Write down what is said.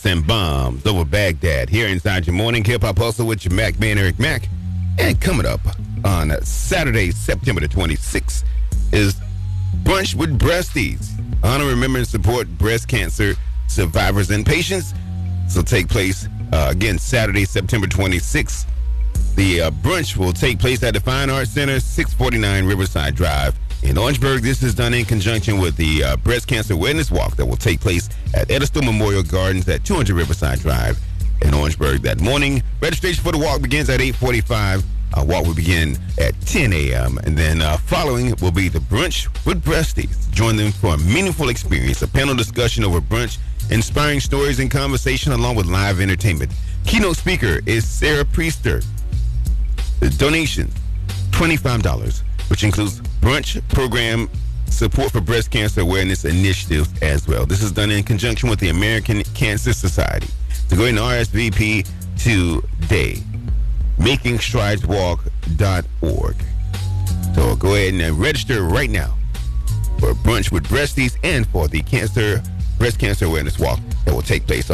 and bombs over Baghdad. Here inside your morning hip-hop hustle with your Mac man, Eric Mac. And coming up on Saturday, September the 26th, is Brunch with Breasties. Honor, remember, and support breast cancer survivors and patients. This will take place, again, Saturday, September 26th. The brunch will take place at the Fine Arts Center, 649 Riverside Drive in Orangeburg. This is done in conjunction with the Breast Cancer Awareness Walk that will take place at Edisto Memorial Gardens at 200 Riverside Drive in Orangeburg that morning. Registration for the walk begins at 8:45. Walk will begin at 10 a.m. And then following will be the Brunch with Breasties. Join them for a meaningful experience, a panel discussion over brunch, inspiring stories and conversation, along with live entertainment. Keynote speaker is Sarah Priester. The donation, $25, which includes brunch program, support for breast cancer awareness initiatives as well. This is done in conjunction with the American Cancer Society. To go ahead and RSVP today, makingstrideswalk.org. So go ahead and register right now for Brunch with Breasties and for the breast cancer awareness walk that will take place on